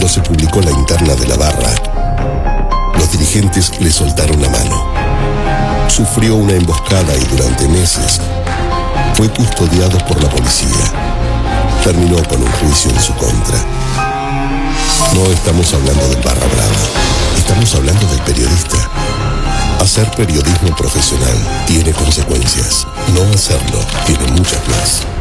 se publicó la interna de la barra, los dirigentes le soltaron la mano. Sufrió una emboscada y durante meses fue custodiado por la policía. Terminó con un juicio en su contra. No estamos hablando del barra brava, estamos hablando del periodista. Hacer periodismo profesional tiene consecuencias. No hacerlo tiene muchas más.